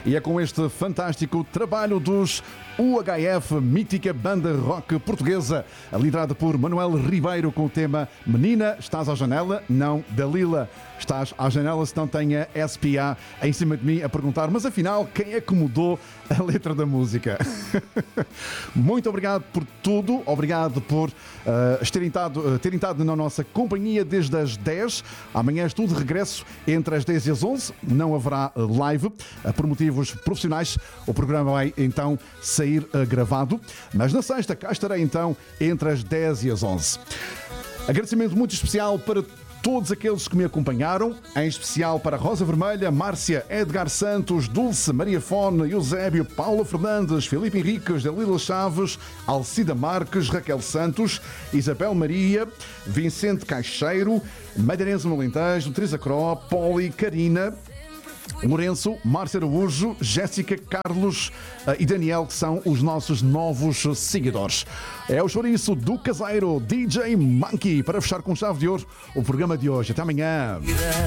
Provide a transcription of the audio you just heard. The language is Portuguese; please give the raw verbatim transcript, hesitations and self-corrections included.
E é com este fantástico trabalho dos U H F, mítica banda rock portuguesa, liderada por Manuel Ribeiro, com o tema Menina, estás à janela? Não, Dalila. Estás à janela se não tem a S P A em cima de mim a perguntar, mas afinal, quem é que mudou a letra da música? Muito obrigado por tudo, obrigado por uh, terem, estado, uh, terem estado na nossa companhia desde as dez. Amanhã estou de regresso entre as dez e as onze, não haverá live, uh, por motivos profissionais. O programa vai então sair uh, gravado, mas na sexta cá estarei então entre as dez e as onze. Agradecimento muito especial para todos aqueles que me acompanharam, em especial para Rosa Vermelha, Márcia, Edgar Santos, Dulce, Maria Fone, Eusébio, Paula Fernandes, Filipe Henriques, Dalila Chaves, Alcida Marques, Raquel Santos, Isabel Maria, Vicente Caixeiro, Madeirense no Alentejo, Teresa Cro, Poli, Karina, Lourenço, Márcia Araújo, Jéssica, Carlos uh, e Daniel, que são os nossos novos seguidores. É o chouriço do caseiro D J Monkey para fechar com chave de ouro o programa de hoje. Até amanhã.